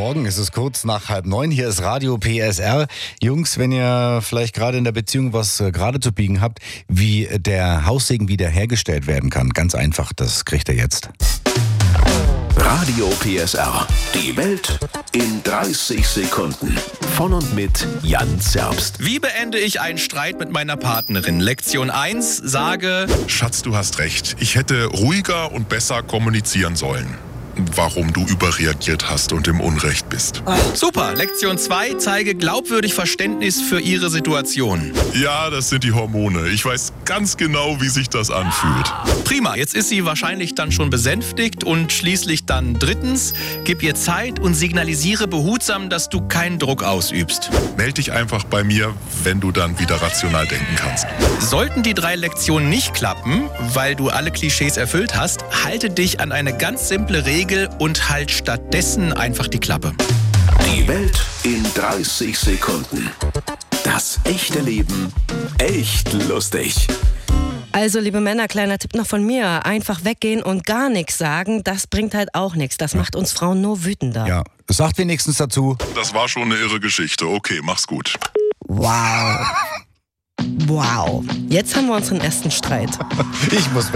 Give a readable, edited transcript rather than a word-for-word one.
Morgen, es ist kurz nach 8:30. Hier ist Radio PSR. Jungs, wenn ihr vielleicht gerade in der Beziehung was gerade zu biegen habt, wie der Haussegen wiederhergestellt werden kann, ganz einfach, das kriegt ihr jetzt. Radio PSR. Die Welt in 30 Sekunden. Von und mit Jan Zerbst. Wie beende ich einen Streit mit meiner Partnerin? Lektion 1, sage: Schatz, du hast recht. Ich hätte ruhiger und besser kommunizieren sollen, warum du überreagiert hast und im Unrecht bist. Super. Lektion 2, zeige glaubwürdig Verständnis für ihre Situation. Ja, das sind die Hormone. Ich weiß ganz genau, wie sich das anfühlt. Prima, jetzt ist sie wahrscheinlich dann schon besänftigt und schließlich dann 3, gib ihr Zeit und signalisiere behutsam, dass du keinen Druck ausübst. Meld dich einfach bei mir, wenn du dann wieder rational denken kannst. Sollten die 3 Lektionen nicht klappen, weil du alle Klischees erfüllt hast, halte dich an eine ganz simple Regel und halt stattdessen einfach die Klappe. Die Welt in 30 Sekunden. Das echte Leben echt lustig. Also, liebe Männer, kleiner Tipp noch von mir. Einfach weggehen und gar nichts sagen, das bringt halt auch nichts. Das macht uns Frauen nur wütender. Ja, sagt wenigstens dazu. Das war schon eine irre Geschichte. Okay, mach's gut. Wow. Wow. Jetzt haben wir unseren ersten Streit. Ich muss